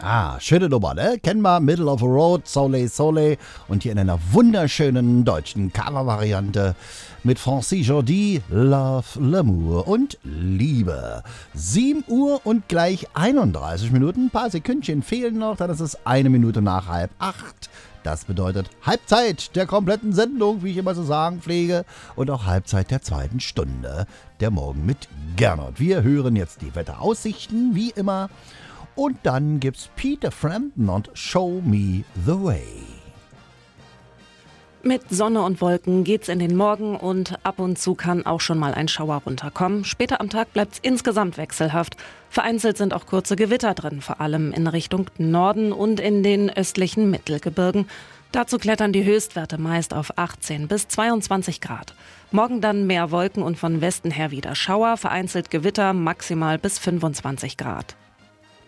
Schöne Nummer, ne? Kennen wir, Middle of the Road, Soleil, Soleil. Und hier in einer wunderschönen deutschen Cover-Variante mit Francis Jordi, Love, L'amour und Liebe. 7 Uhr und gleich 31 Minuten, ein paar Sekündchen fehlen noch, dann ist es 1 Minute nach 7:30. Das bedeutet Halbzeit der kompletten Sendung, wie ich immer so sagen pflege, und auch Halbzeit der zweiten Stunde, der Morgen mit Gernot. Wir hören jetzt die Wetteraussichten, wie immer. Und dann gibt's Peter Frampton und Show Me the Way. Mit Sonne und Wolken geht's in den Morgen und ab und zu kann auch schon mal ein Schauer runterkommen. Später am Tag bleibt's insgesamt wechselhaft. Vereinzelt sind auch kurze Gewitter drin, vor allem in Richtung Norden und in den östlichen Mittelgebirgen. Dazu klettern die Höchstwerte meist auf 18 bis 22 Grad. Morgen dann mehr Wolken und von Westen her wieder Schauer, vereinzelt Gewitter, maximal bis 25 Grad.